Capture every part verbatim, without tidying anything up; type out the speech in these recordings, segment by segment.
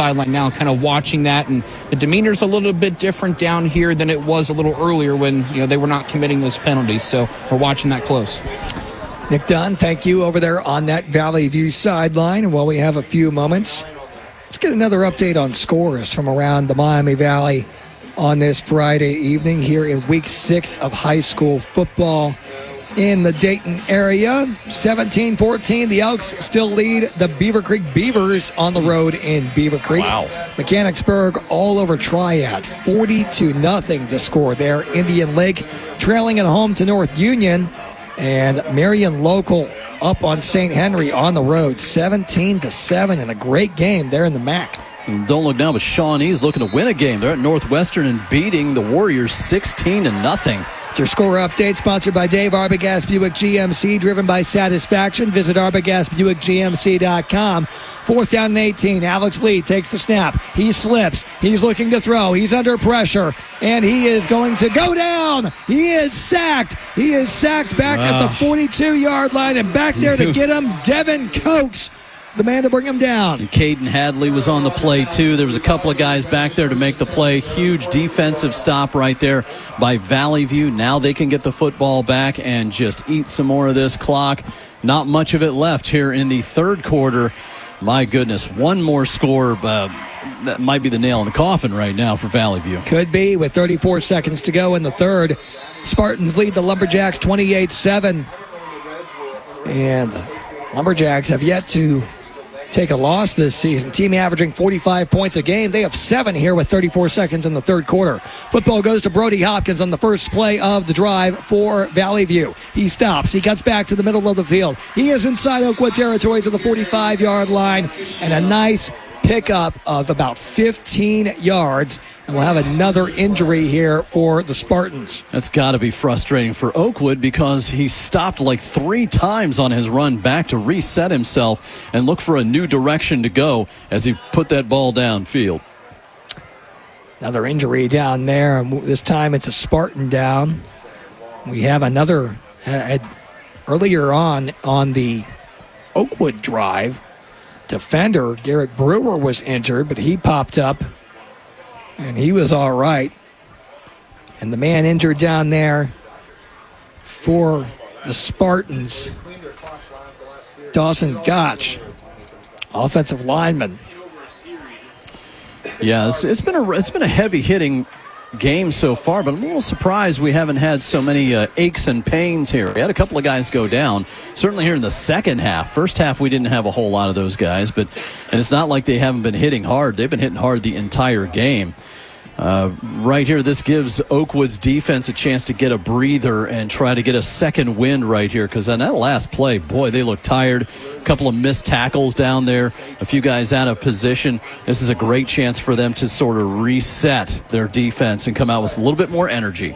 sideline now, kind of watching that, and the demeanor's a little bit different down here than it was a little earlier when, you know, they were not committing those penalties. So we're watching that close. Nick Dunn, thank you over there on that Valley View sideline. And while we have a few moments, let's get another update on scores from around the Miami Valley on this Friday evening here in week six of high school football in the Dayton area. seventeen fourteen, the Elks still lead the Beaver Creek Beavers on the road in Beaver Creek. Wow. Mechanicsburg all over Triad, forty to nothing the score there. Indian Lake trailing at home to North Union, and Marion Local up on Saint Henry on the road, seventeen to seven, and a great game there in the M A C. And don't look now, but Shawnee's looking to win a game. They're at Northwestern and beating the Warriors sixteen to nothing. It's your score update, sponsored by Dave Arbogast Buick G M C, driven by satisfaction. Visit arbogast buick g m c dot com. Fourth down and eighteen. Alex Lee takes the snap. He slips. He's looking to throw. He's under pressure, and he is going to go down. He is sacked. He is sacked back wow. at the forty-two-yard line, and back there to get him, Devin Coates, the man to bring him down. And Caden Hadley was on the play, too. There was a couple of guys back there to make the play. Huge defensive stop right there by Valley View. Now they can get the football back and just eat some more of this clock. Not much of it left here in the third quarter. My goodness, one more score. Uh, that might be the nail in the coffin right now for Valley View. Could be, with thirty-four seconds to go in the third. Spartans lead the Lumberjacks twenty-eight seven. And Lumberjacks have yet to take a loss this season. Team averaging forty-five points a game. They have seven here with thirty-four seconds in the third quarter. Football goes to Brody Hopkins on the first play of the drive for Valley View. He stops. He cuts back to the middle of the field. He is inside Oakwood territory to the forty-five-yard line, and a nice pickup of about fifteen yards. And we'll have another injury here for the Spartans. That's got to be frustrating for Oakwood, because he stopped like three times on his run back to reset himself and look for a new direction to go as he put that ball downfield. Another injury down there, and this time it's a Spartan down. We have another uh, earlier on on the Oakwood drive. Defender Garrett Brewer was injured, but he popped up, and he was all right. And the man injured down there for the Spartans, Dawson Gotch, offensive lineman. Yeah, it's, it's been a it's been a heavy hitting game so far, but I'm a little surprised we haven't had so many uh, aches and pains here. We had a couple of guys go down, certainly here in the second half. First half, we didn't have a whole lot of those guys, but and it's not like they haven't been hitting hard. They've been hitting hard the entire game. Uh, right here, this gives Oakwood's defense a chance to get a breather and try to get a second win right here, because on that last play, boy, they look tired. A couple of missed tackles down there, a few guys out of position. This is a great chance for them to sort of reset their defense and come out with a little bit more energy.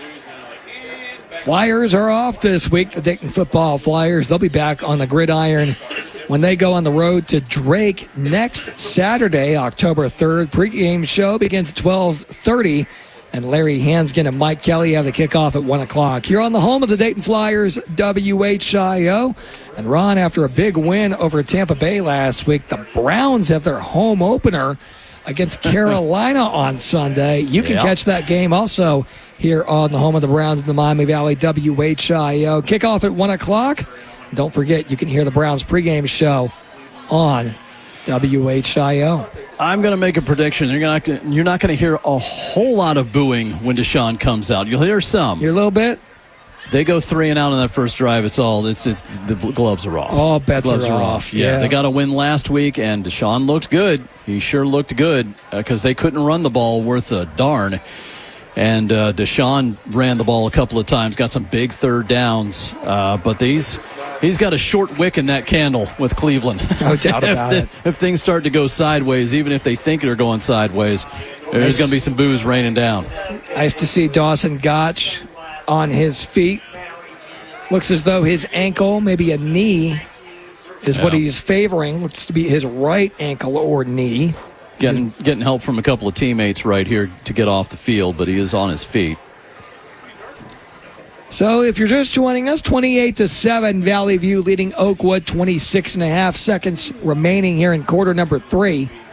Flyers are off this week, the Dayton football Flyers. They'll be back on the gridiron when they go on the road to Drake next Saturday, October third. Pre-game show begins at twelve thirty, and Larry Hansgen and Mike Kelly have the kickoff at one o'clock. You're on the home of the Dayton Flyers, W H I O. And Ron, after a big win over Tampa Bay last week, the Browns have their home opener against Carolina on Sunday. You can yeah. catch that game also here on the home of the Browns in the Miami Valley, W H I O. Kickoff at one o'clock. Don't forget, you can hear the Browns pregame show on W H I O. I'm going to make a prediction. You're not gonna, you're not going to hear a whole lot of booing when Deshaun comes out. You'll hear some. You're a little bit? They go three and out on that first drive. It's all, it's, it's the gloves are off. All bets gloves are, are off. off. Yeah. yeah. They got a win last week, and Deshaun looked good. He sure looked good because uh, they couldn't run the ball worth a darn. And uh, Deshaun ran the ball a couple of times, got some big third downs. Uh, but these, he's got a short wick in that candle with Cleveland. No doubt about if, it. The, if things start to go sideways, even if they think they're going sideways, there's going to be some booze raining down. Nice to see Dawson Gotch on his feet. Looks as though his ankle, maybe a knee, is yeah. what he's favoring. Looks to be his right ankle or knee. Getting getting help from a couple of teammates right here to get off the field, but he is on his feet. So if you're just joining us, twenty-eight to seven, Valley View leading Oakwood, twenty-six and a half seconds remaining here in quarter number three.